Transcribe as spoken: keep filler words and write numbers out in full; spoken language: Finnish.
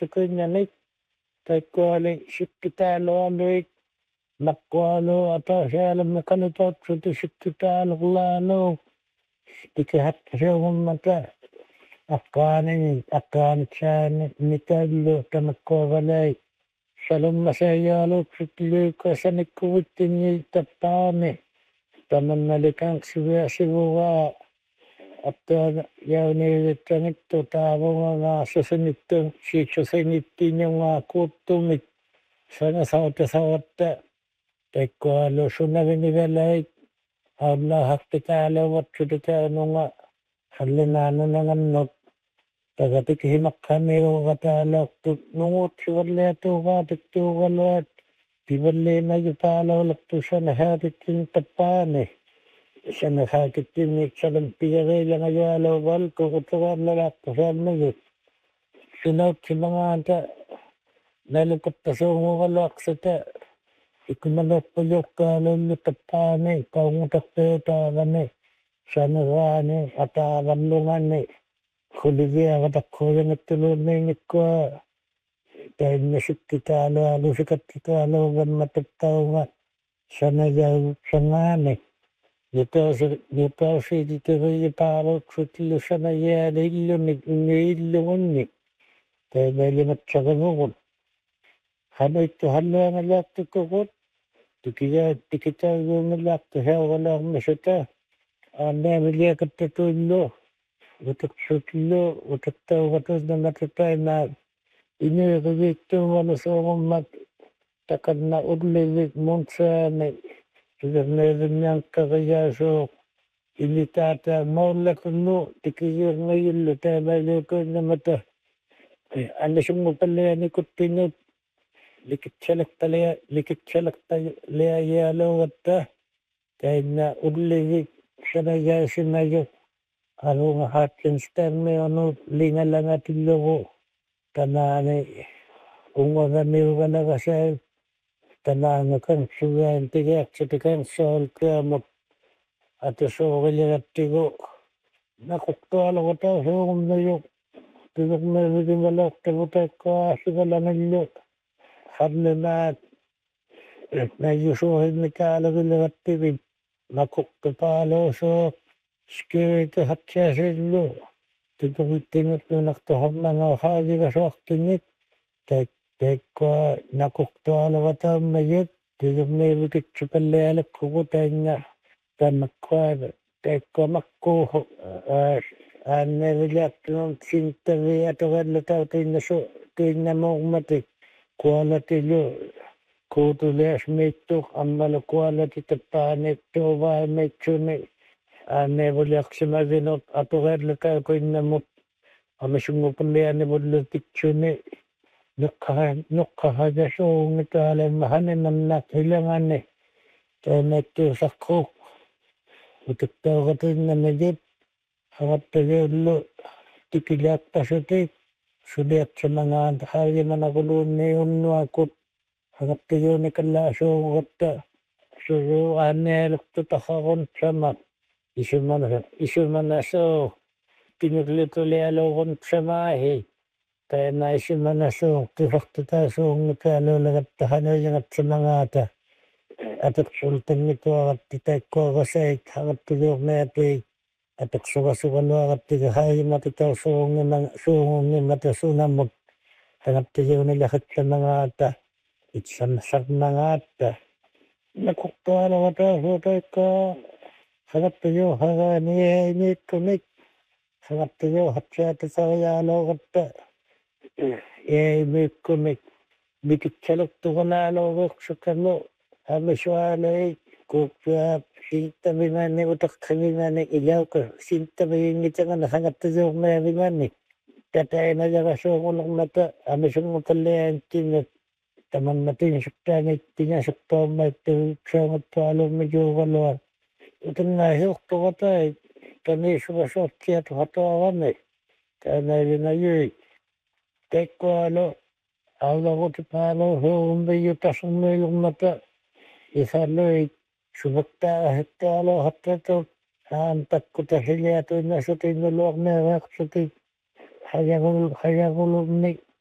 tukunyanik taikkuali sikkitäälualuik nakkualu atasialamme kanutotsuti sikkitääluqulaanu tikihakkaseugummata akkaani akkaanitsaani nitallu tanakkuagalai salummasayaaluuksutluukasanikkuwittinni tappaami tamannalikanksiviasivugaa Attua jauniirittanittu taavungaa susunittu siiksusinittiinungaa kuuttumit sana sauta sautta taikkualu sunavinivelait Allah hakki täällä vatsututaanunga hallinaanunangannut tagatik himakkamiuga täällä nungut sivalleatuugaa tiktuugaluat tivalleena jutaalaulattu sana häätittin tappaani sana häätittin salan piireilanga jualauval kukutavallalaakkasaannagit sinautti mangaanta nalukaptasuungugaluaqsata ikkumanoppalukkaalullu tappaani kaungutakkeetaavani saneraani ataavallungani kuliviaqatakkuuyangattuluunniingikkua tainnasikkitaalualusikattikaaluugammataptaunga sanajausangaani nipausiititeriyipaaluuksutilu sanayaaliilluni inniillugunni tainalimatsagagugun hanuittu halluangalaaktukkugut tikiyaa tikitaaguungalaaktu heaugalaaarmasuta aannaamiliakattatuillu utaksutillu utaktaugatusnamatutainaa inuiqiviittuumalusuugummat takanna ullivik munsaani sigarneerimniankkaqiyaasuuq ilitaata maullakunnu tikiyuernayullu taamaaluukunnamata аннасунгупаллианикуттинут ликитсалакталиа ликитсалакталиаяалуугатта таинна улливик санаяасинаю алунга хаатсинстаармиорнут лингалангатиллугу танаани унгагамиуганагасаа танаангакан сугаан тигиакситикансаалкаамут атасоорилигаттигу накуктуалугатаа суурумнаю тигэрнэригималаортагутаккаасигалангаллу харнемаат наюсууринникаалагилlegаттивит накуктупаалуусоо скирите хатсиасиллу тигэриттингерлунартохорнангаа хаалигасуартингит так такка накуктуалаватааммагит тигэрнэригитсупаллиалаккугу таанна таннаккуава таккамаккууху aannevilaattunum sintaviatoqallutau tiinnasu tiinnamormatik kualatilu kuutuliasmiittuq ammalu kualati tappaaniittuuvaamitsuuni aanneviliaqsimavinut atuqallutau kuinnamut amisuнгупаллианивуллутиксуни неққара неққарагасуунгитааламмаханиннарнаат хилангани таанаттуусаққуq утуттаугатиннамагит хаваттагиуллу тикилиаққасутик сулиатсамангаан хаалиманагулуунниуннуакут хаваттагиуникаллаасуугатта суруу aannialuktu тахарун сама исумана исуманасоо тинерлитуlialuugun самааhi таена исуманасоо тифартатаасуунгутаалуулагатта ханаажингатсамангаата атаксултангитуаратти тааккуагасаик хаваттагиурнаатуик атаксугасугалуараттига хаиматитаусуунгимага суунгимматасунаммут тагаптагиунилахаттамагаата итсамсарнагаатта накуктуалаватаасуутаикка хагаптагиу хаганиаимииккумик хагаптагиу хатсаатасариаалуугатта яимииккумик микитсалуктуганаалуугерсуккалу амисуалаи куккуап синтамимаанни утаққимимаани илаука синтамиингитагана хангаттасуурнаавимаанни татаинажарасуугунермата амисунгуталлиаантиннат таманнатин суттааниттинасуттууммаатту саангаттуалууммигуугалуа утаннаахиортугатай танисугасуортиату хатуарами танаавинаюи таккуалу ауларутипаалу хуурумбиютасермиилермата исаллуи субактаахэттаалу хаттатут аан таккутахилиатуиннасутиннулуарнеэреқсути хаягул хаягулунник